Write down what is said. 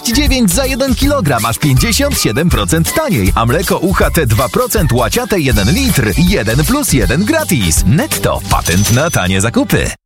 9 za 1 kg, aż 57% taniej, a mleko UHT 2% łaciate 1 litr, 1 + 1 gratis. Netto, patent na tanie zakupy.